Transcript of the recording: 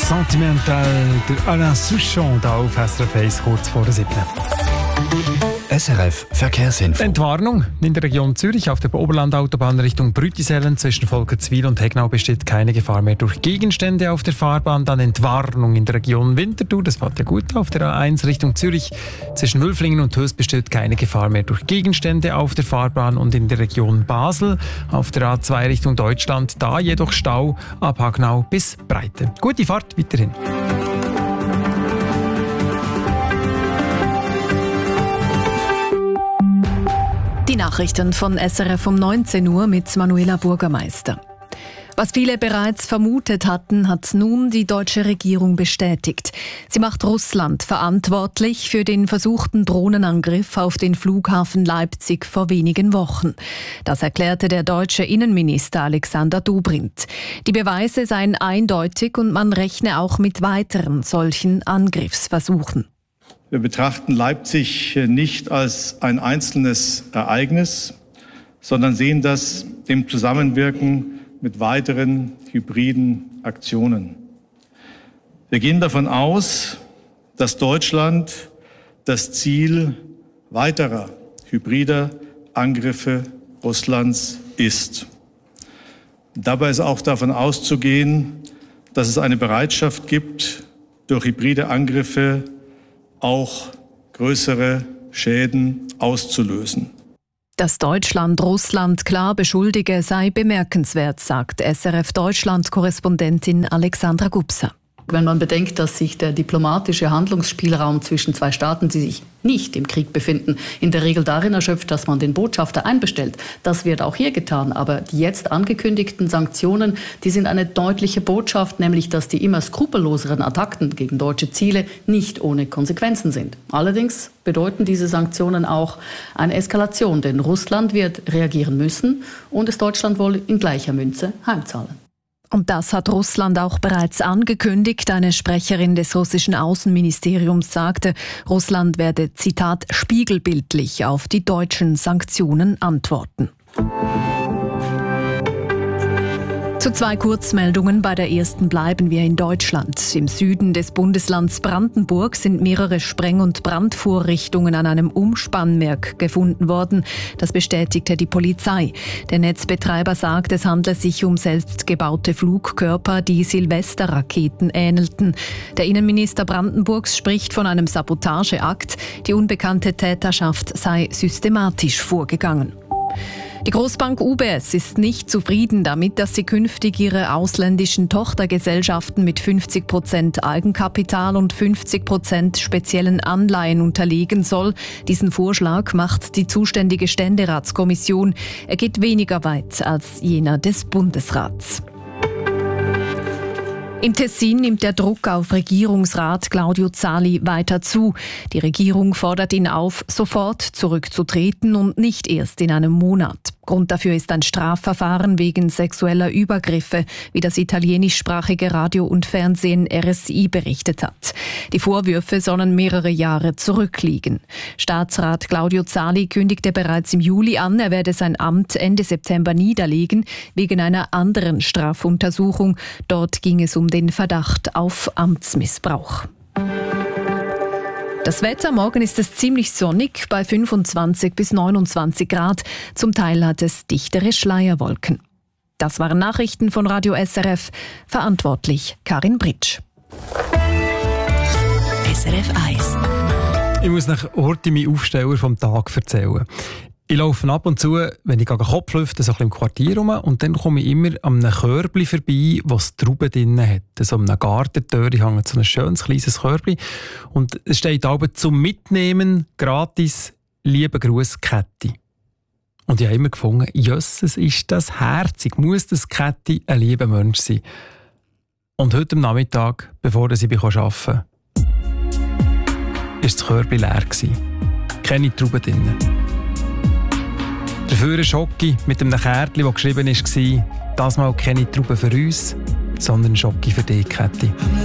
Sentimental de Alain Souchon da auf SRF 1 kurz vor der 7. SRF Verkehrsinfo. Entwarnung. In der Region Zürich auf der Oberlandautobahn Richtung Brütisellen zwischen Volkertswil und Hegnau besteht keine Gefahr mehr durch Gegenstände auf der Fahrbahn. Dann Entwarnung in der Region Winterthur. Das fährt ja gut auf der A1 Richtung Zürich. Zwischen Wülflingen und Höchst besteht keine Gefahr mehr durch Gegenstände auf der Fahrbahn. Und in der Region Basel auf der A2 Richtung Deutschland. Da jedoch Stau ab Hagnau bis Breite. Gute Fahrt weiterhin. Die Nachrichten von SRF um 19 Uhr mit Manuela Bürgermeister. Was viele bereits vermutet hatten, hat nun die deutsche Regierung bestätigt. Sie macht Russland verantwortlich für den versuchten Drohnenangriff auf den Flughafen Leipzig vor wenigen Wochen. Das erklärte der deutsche Innenminister Alexander Dobrindt. Die Beweise seien eindeutig und man rechne auch mit weiteren solchen Angriffsversuchen. Wir betrachten Leipzig nicht als ein einzelnes Ereignis, sondern sehen das im Zusammenwirken mit weiteren hybriden Aktionen. Wir gehen davon aus, dass Deutschland das Ziel weiterer hybrider Angriffe Russlands ist. Dabei ist auch davon auszugehen, dass es eine Bereitschaft gibt, durch hybride Angriffe auch größere Schäden auszulösen. Dass Deutschland Russland klar beschuldige, sei bemerkenswert, sagt SRF-Deutschland-Korrespondentin Alexandra Gubser. Wenn man bedenkt, dass sich der diplomatische Handlungsspielraum zwischen zwei Staaten, die sich nicht im Krieg befinden, in der Regel darin erschöpft, dass man den Botschafter einbestellt. Das wird auch hier getan. Aber die jetzt angekündigten Sanktionen, die sind eine deutliche Botschaft, nämlich dass die immer skrupelloseren Attacken gegen deutsche Ziele nicht ohne Konsequenzen sind. Allerdings bedeuten diese Sanktionen auch eine Eskalation, denn Russland wird reagieren müssen und es Deutschland wohl in gleicher Münze heimzahlen. Und das hat Russland auch bereits angekündigt. Eine Sprecherin des russischen Außenministeriums sagte, Russland werde, Zitat, spiegelbildlich auf die deutschen Sanktionen antworten. Zu zwei Kurzmeldungen. Bei der ersten bleiben wir in Deutschland. Im Süden des Bundeslands Brandenburg sind mehrere Spreng- und Brandvorrichtungen an einem Umspannwerk gefunden worden. Das bestätigte die Polizei. Der Netzbetreiber sagt, es handle sich um selbstgebaute Flugkörper, die Silvesterraketen ähnelten. Der Innenminister Brandenburgs spricht von einem Sabotageakt. Die unbekannte Täterschaft sei systematisch vorgegangen. Die Großbank UBS ist nicht zufrieden damit, dass sie künftig ihre ausländischen Tochtergesellschaften mit 50% Eigenkapital und 50% speziellen Anleihen unterlegen soll. Diesen Vorschlag macht die zuständige Ständeratskommission. Er geht weniger weit als jener des Bundesrats. Im Tessin nimmt der Druck auf Regierungsrat Claudio Zali weiter zu. Die Regierung fordert ihn auf, sofort zurückzutreten und nicht erst in einem Monat. Grund dafür ist ein Strafverfahren wegen sexueller Übergriffe, wie das italienischsprachige Radio und Fernsehen RSI berichtet hat. Die Vorwürfe sollen mehrere Jahre zurückliegen. Staatsrat Claudio Zali kündigte bereits im Juli an, er werde sein Amt Ende September niederlegen, wegen einer anderen Strafuntersuchung. Dort ging es um den Verdacht auf Amtsmissbrauch. Das Wetter, morgen ist es ziemlich sonnig bei 25 bis 29 Grad. Zum Teil hat es dichtere Schleierwolken. Das waren Nachrichten von Radio SRF. Verantwortlich Karin Britsch. SRF 1. Ich muss euch heute meinen Aufsteller vom Tag erzählen. Ich laufe ab und zu, wenn ich gegen den Kopf lüfte, so ein bisschen im Quartier rum und dann komme ich immer an einem Körbchen vorbei, das Trauben drin hat. So an einer Gartentür hängt so ein schönes kleines Körbchen und es steht aber zum Mitnehmen gratis «Liebe Gruß, Käthi». Und ich habe immer gefunden, «Jösses, ist das herzig, muss das Käthi ein lieber Mensch sein». Und heute am Nachmittag, bevor ich arbeiten konnte, war das Körbchen leer. Keine Trauben drin. Dafür ein Schocki mit einem Kärtchen, das geschrieben war, das mal keine Trauben für uns, sondern ein Schocki für dich, Käthi.